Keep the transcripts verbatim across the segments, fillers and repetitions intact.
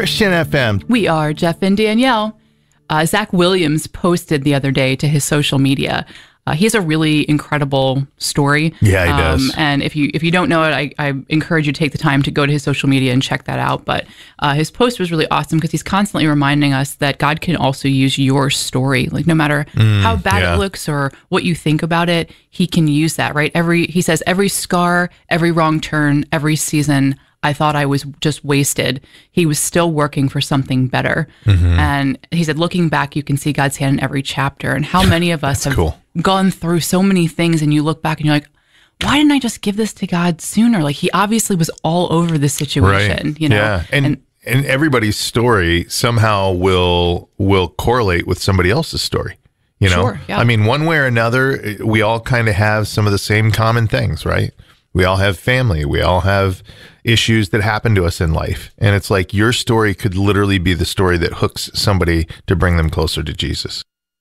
Christian F M. We are Jeff and Danielle. Uh, Zach Williams posted the other day to his social media. Uh, he has a really incredible story. Yeah, he does. Um, and if you if you don't know it, I, I encourage you to take the time to go to his social media and check that out. But uh, his post was really awesome because he's constantly reminding us that God can also use your story. Like no matter mm, how bad yeah. it looks or what you think about it, he can use that, right? Every he says every scar, every wrong turn, every season I thought I was just wasted. He was still working for something better. Mm-hmm. And he said, looking back, you can see God's hand in every chapter. And how many of us have cool. gone through so many things and you look back and you're like, why didn't I just give this to God sooner? Like he obviously was all over the situation, right. you know? Yeah. And, and and everybody's story somehow will will correlate with somebody else's story. You know, sure, yeah. I mean, one way or another, we all kind of have some of the same common things, right? We all have family. We all have issues that happen to us in life. And it's like your story could literally be the story that hooks somebody to bring them closer to Jesus.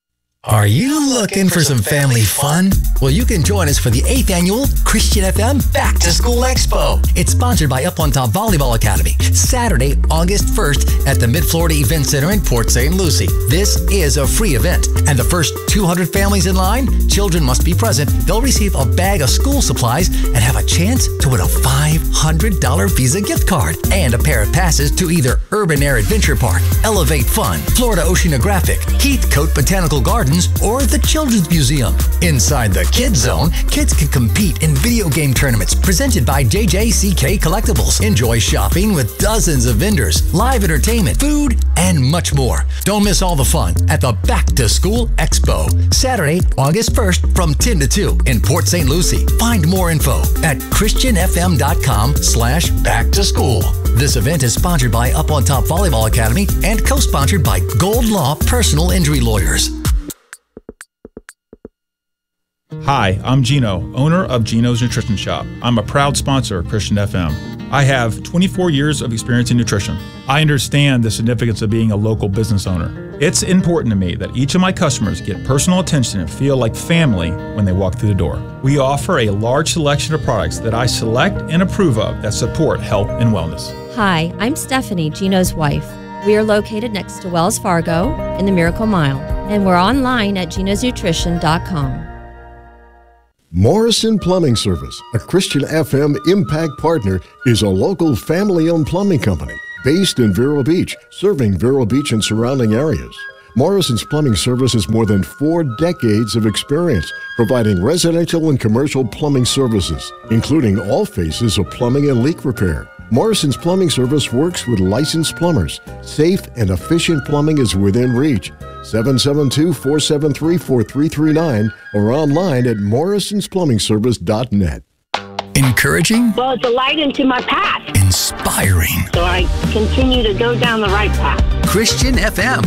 Are you looking for some family fun? Well, you can join us for the eighth annual Christian F M Back to School Expo. It's sponsored by Up on Top Volleyball Academy. Saturday, August first at the Mid-Florida Event Center in Port Saint Lucie. This is a free event, and the first two hundred families in line, children must be present. They'll receive a bag of school supplies and have a chance to win a five hundred dollars Visa gift card and a pair of passes to either Urban Air Adventure Park, Elevate Fun, Florida Oceanographic, Heathcote Botanical Gardens, or the Children's Museum. Inside the Kids Zone, kids can compete in video game tournaments presented by J J C K Collectibles. Enjoy shopping with dozens of vendors, live entertainment, food, and much more. Don't miss all the fun at the Back to School Expo, Saturday, August first from ten to two in Port Saint Lucie. Find more info at christianfm.com slash back to school. This event is sponsored by Up on Top Volleyball Academy and co-sponsored by Gold Law Personal Injury Lawyers. Hi, I'm Gino, owner of Gino's Nutrition Shop. I'm a proud sponsor of Christian F M. I have twenty-four years of experience in nutrition. I understand the significance of being a local business owner. It's important to me that each of my customers get personal attention and feel like family when they walk through the door. We offer a large selection of products that I select and approve of that support health and wellness. Hi, I'm Stephanie, Gino's wife. We are located next to Wells Fargo in the Miracle Mile, and we're online at genos nutrition dot com. Morrison Plumbing Service, a Christian F M Impact partner, is a local family-owned plumbing company based in Vero Beach, serving Vero Beach and surrounding areas. Morrison's Plumbing Service has more than four decades of experience providing residential and commercial plumbing services, including all phases of plumbing and leak repair. Morrison's Plumbing Service works with licensed plumbers. Safe and efficient plumbing is within reach. seven seven two, four seven three, four three three nine or online at morrisons plumbing service dot net. Encouraging? Well, it's a light into my path. Inspiring. So I continue to go down the right path. Christian F M.